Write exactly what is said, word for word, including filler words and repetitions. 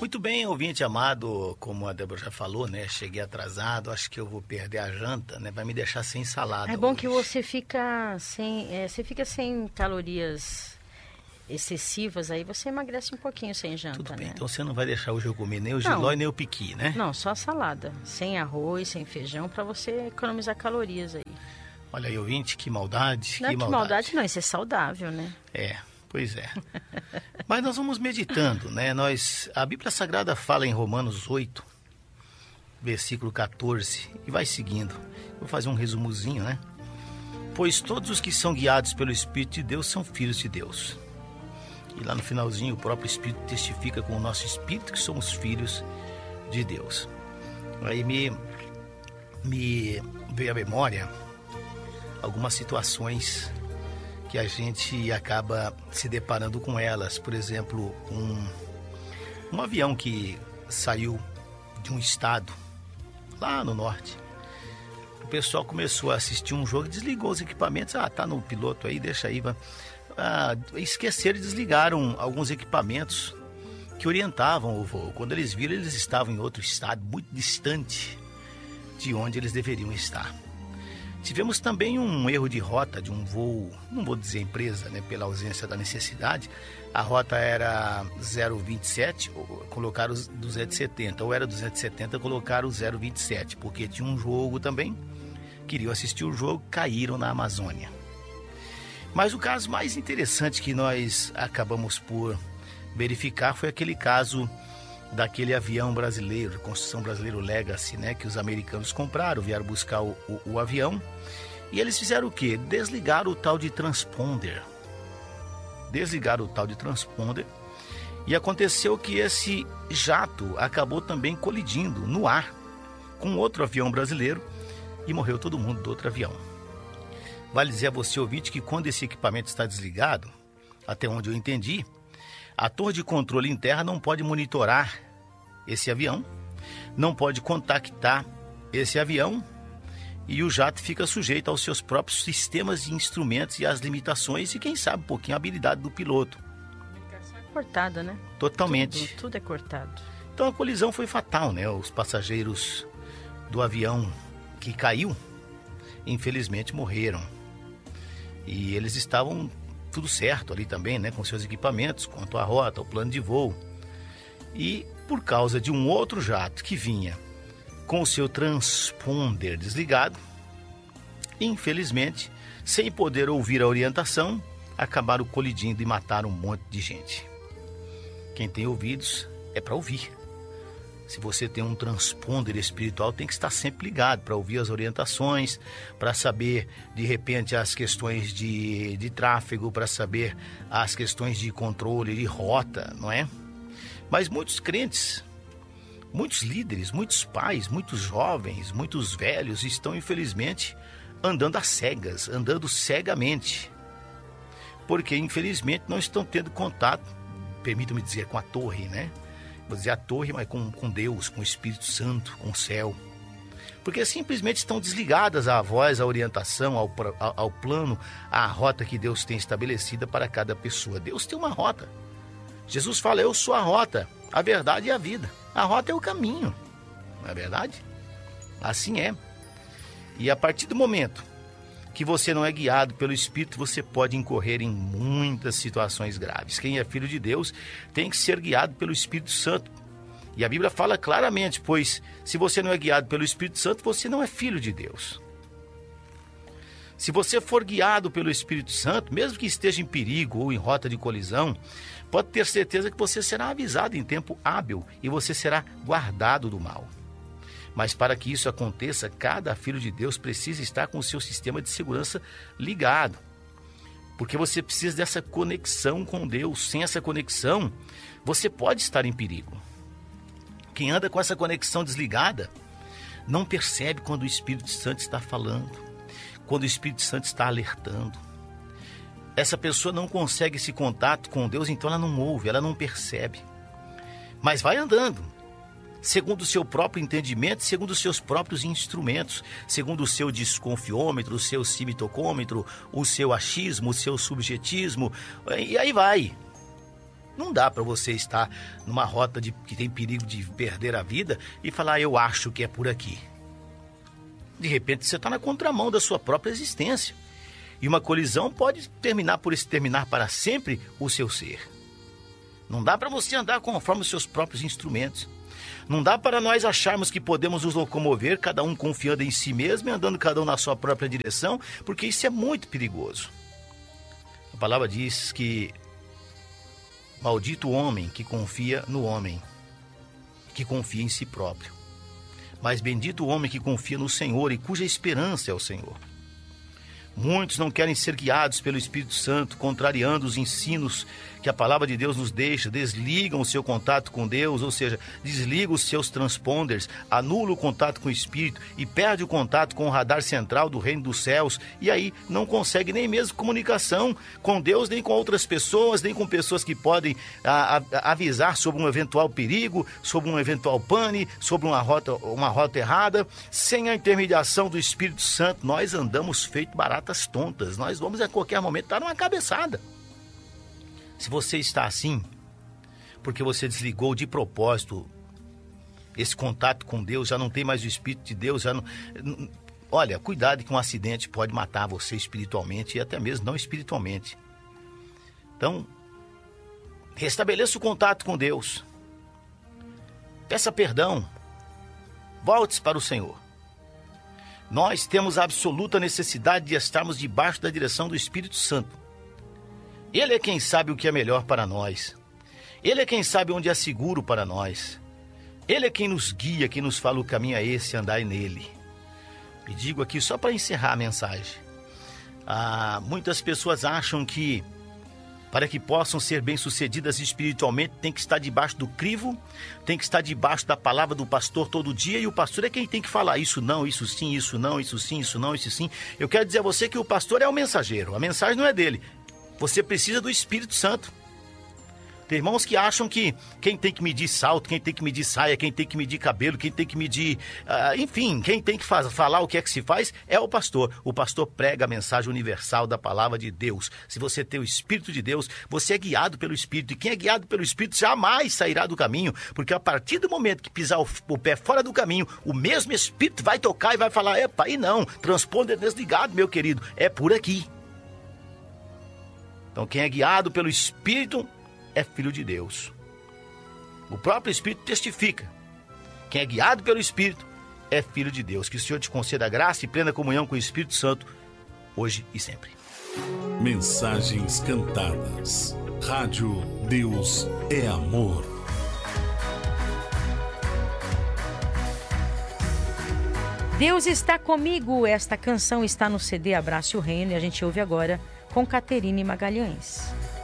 Muito bem, ouvinte amado, como a Débora já falou, né? Cheguei atrasado, acho que eu vou perder a janta, né? Vai me deixar sem salada. É bom hoje. que você fica sem, é, você fica sem calorias excessivas, aí você emagrece um pouquinho sem janta, Tudo bem, né? então você não vai deixar hoje eu comer nem o Não. giló e nem o piqui, né? Não, só a salada, sem arroz, sem feijão, para você economizar calorias aí. Olha aí, ouvinte, que maldade, Não, que que maldade. maldade não, isso é saudável, né? É, pois é. Mas nós vamos meditando, né? Nós, a Bíblia Sagrada fala em Romanos oito, versículo quatorze, e vai seguindo. Vou fazer um resumozinho, né? Pois todos os que são guiados pelo Espírito de Deus são filhos de Deus. E lá no finalzinho, o próprio Espírito testifica com o nosso Espírito que somos filhos de Deus. Aí me, me veio à memória algumas situações que a gente acaba se deparando com elas. Por exemplo, um, um avião que saiu de um estado lá no norte. O pessoal começou a assistir um jogo e desligou os equipamentos. Ah, tá no piloto aí, deixa aí. Vai. Ah, esqueceram e desligaram alguns equipamentos que orientavam o voo. Quando eles viram, eles estavam em outro estado, muito distante de onde eles deveriam estar. Tivemos também um erro de rota de um voo, não vou dizer empresa, né, pela ausência da necessidade. A rota era zero vinte e sete, colocaram os duzentos e setenta, ou era duzentos e setenta, colocaram o zero vinte e sete, porque tinha um jogo também, queriam assistir o jogo, caíram na Amazônia. Mas o caso mais interessante que nós acabamos por verificar foi aquele caso daquele avião brasileiro, construção brasileiro Legacy, né, que os americanos compraram, vieram buscar o, o, o avião, e eles fizeram o quê? Desligaram o tal de transponder. Desligaram o tal de transponder, e aconteceu que esse jato acabou também colidindo no ar com outro avião brasileiro, e morreu todo mundo do outro avião. Vale dizer a você, ouvinte, que quando esse equipamento está desligado, até onde eu entendi, a torre de controle em terra não pode monitorar esse avião, não pode contactar esse avião, e o jato fica sujeito aos seus próprios sistemas de instrumentos e às limitações e, quem sabe, um pouquinho a habilidade do piloto. Cortada, né? Totalmente. Tudo, tudo é cortado. Então a colisão foi fatal, né? Os passageiros do avião que caiu, infelizmente, morreram. E eles estavam tudo certo ali também, né, com seus equipamentos, quanto à rota, o plano de voo. E por causa de um outro jato que vinha com o seu transponder desligado, infelizmente, sem poder ouvir a orientação, acabaram colidindo e mataram um monte de gente. Quem tem ouvidos é para ouvir. Se você tem um transponder espiritual, tem que estar sempre ligado para ouvir as orientações, para saber, de repente, as questões de, de tráfego, para saber as questões de controle, de rota, não é? Mas muitos crentes, muitos líderes, muitos pais, muitos jovens, muitos velhos estão, infelizmente, andando às cegas, andando cegamente. Porque, infelizmente, não estão tendo contato, permita-me dizer, com a torre, né? Vou dizer a torre, mas com, com Deus, com o Espírito Santo, com o céu. Porque simplesmente estão desligadas à voz, à orientação, ao, ao, ao plano, à rota que Deus tem estabelecida para cada pessoa. Deus tem uma rota. Jesus fala, eu sou a rota, a verdade e a vida. A rota é o caminho, não é verdade? Assim é. E a partir do momento que você não é guiado pelo Espírito, você pode incorrer em muitas situações graves. Quem é filho de Deus tem que ser guiado pelo Espírito Santo. E a Bíblia fala claramente, pois se você não é guiado pelo Espírito Santo, você não é filho de Deus. Se você for guiado pelo Espírito Santo, mesmo que esteja em perigo ou em rota de colisão, pode ter certeza que você será avisado em tempo hábil e você será guardado do mal. Mas para que isso aconteça, cada filho de Deus precisa estar com o seu sistema de segurança ligado. Porque você precisa dessa conexão com Deus. Sem essa conexão, você pode estar em perigo. Quem anda com essa conexão desligada, não percebe quando o Espírito Santo está falando, quando o Espírito Santo está alertando. Essa pessoa não consegue esse contato com Deus, então ela não ouve, ela não percebe. Mas vai andando. Segundo o seu próprio entendimento, segundo os seus próprios instrumentos, segundo o seu desconfiômetro, o seu cimitocômetro, o seu achismo, o seu subjetismo, e aí vai. Não dá para você estar numa rota de, que tem perigo de perder a vida e falar, eu acho que é por aqui. De repente você está na contramão da sua própria existência. E uma colisão pode terminar por exterminar para sempre o seu ser. Não dá para você andar conforme os seus próprios instrumentos. Não dá para nós acharmos que podemos nos locomover, cada um confiando em si mesmo e andando cada um na sua própria direção, porque isso é muito perigoso. A palavra diz que maldito o homem que confia no homem, que confia em si próprio. Mas bendito o homem que confia no Senhor e cuja esperança é o Senhor. Muitos não querem ser guiados pelo Espírito Santo, contrariando os ensinos que a palavra de Deus nos deixa, desligam o seu contato com Deus, ou seja, desligam os seus transponders, anulam o contato com o Espírito e perde o contato com o radar central do reino dos céus, e aí não consegue nem mesmo comunicação com Deus, nem com outras pessoas, nem com pessoas que podem a, a, avisar sobre um eventual perigo, sobre um eventual pane, sobre uma rota, uma rota errada. Sem a intermediação do Espírito Santo, nós andamos feito baratas tontas, nós vamos a qualquer momento dar uma cabeçada. Se você está assim, porque você desligou de propósito esse contato com Deus, já não tem mais o Espírito de Deus, já não... Olha, cuidado que um acidente pode matar você espiritualmente e até mesmo não espiritualmente. Então, restabeleça o contato com Deus. Peça perdão. Volte para o Senhor. Nós temos a absoluta necessidade de estarmos debaixo da direção do Espírito Santo. Ele é quem sabe o que é melhor para nós. Ele é quem sabe onde é seguro para nós. Ele é quem nos guia, quem nos fala o caminho é esse, andai nele. E digo aqui só para encerrar a mensagem. Ah, muitas pessoas acham que para que possam ser bem-sucedidas espiritualmente tem que estar debaixo do crivo, tem que estar debaixo da palavra do pastor todo dia, e o pastor é quem tem que falar isso não, isso sim, isso não, isso sim, isso não, isso sim. Eu quero dizer a você que o pastor é o mensageiro, a mensagem não é dele. Você precisa do Espírito Santo. Tem irmãos que acham que quem tem que medir salto, quem tem que medir saia, quem tem que medir cabelo, quem tem que medir... Uh, enfim, quem tem que faz, falar o que é que se faz é o pastor. O pastor prega a mensagem universal da palavra de Deus. Se você tem o Espírito de Deus, você é guiado pelo Espírito. E quem é guiado pelo Espírito jamais sairá do caminho. Porque a partir do momento que pisar o, o pé fora do caminho, o mesmo Espírito vai tocar e vai falar, epa, aí não, transponder desligado, meu querido, é por aqui. Então quem é guiado pelo Espírito é filho de Deus. O próprio Espírito testifica. Quem é guiado pelo Espírito é filho de Deus. Que o Senhor te conceda graça e plena comunhão com o Espírito Santo, hoje e sempre. Mensagens cantadas. Rádio Deus é Amor. Deus está comigo. Esta canção está no C D Abrace o Reino e a gente ouve agora com Caterine Magalhães.